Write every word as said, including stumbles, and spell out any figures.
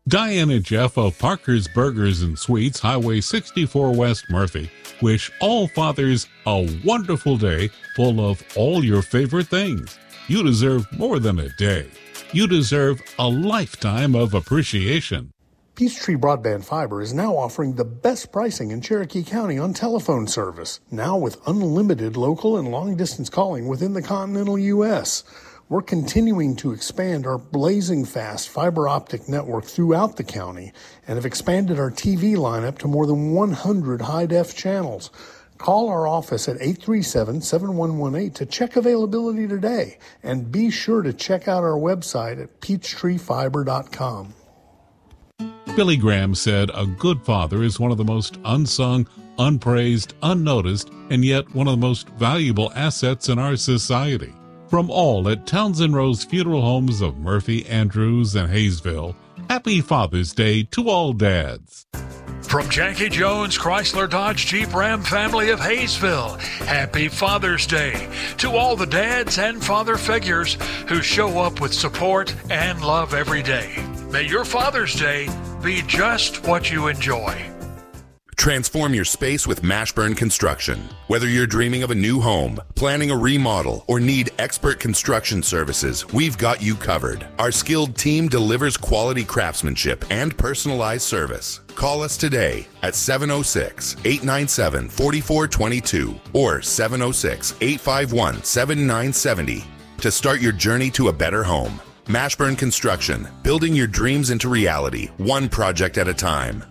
Diane and Jeff of Parker's Burgers and Sweets, Highway sixty-four West Murphy, wish all fathers a wonderful day full of all your favorite things. You deserve more than a day. You deserve a lifetime of appreciation. Peachtree Broadband Fiber is now offering the best pricing in Cherokee County on telephone service, now with unlimited local and long-distance calling within the continental U S We're continuing to expand our blazing fast fiber optic network throughout the county and have expanded our T V lineup to more than one hundred high-def channels. Call our office at eight three seven, seven one one eight to check availability today, and be sure to check out our website at peachtree fiber dot com. Billy Graham said a good father is one of the most unsung, unpraised, unnoticed, and yet one of the most valuable assets in our society. From all at Townsend Rose Funeral Homes of Murphy, Andrews, and Hayesville, happy Father's Day to all dads. From Jackie Jones Chrysler Dodge Jeep Ram family of Hayesville, happy Father's Day to all the dads and father figures who show up with support and love every day. May your Father's Day be just what you enjoy. Transform your space with Mashburn Construction. Whether you're dreaming of a new home, planning a remodel, or need expert construction services, we've got you covered. Our skilled team delivers quality craftsmanship and personalized service. Call us today at seven oh six, eight nine seven, four four two two or seven oh six, eight five one, seven nine seven zero to start your journey to a better home. Mashburn Construction, building your dreams into reality, one project at a time.